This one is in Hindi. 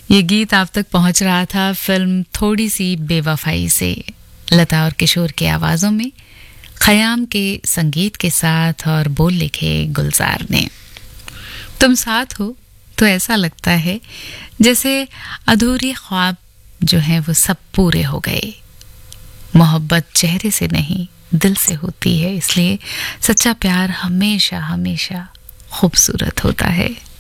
ये गीत आप तक पहुंच रहा था फिल्म थोड़ी सी बेवफाई से, लता और किशोर की आवाज़ों में, खयाम के संगीत के साथ और बोल लिखे गुलजार ने। तुम साथ हो तो ऐसा लगता है जैसे अधूरे ख्वाब जो हैं वो सब पूरे हो गए। मोहब्बत चेहरे से नहीं दिल से होती है, इसलिए सच्चा प्यार हमेशा हमेशा खूबसूरत होता है।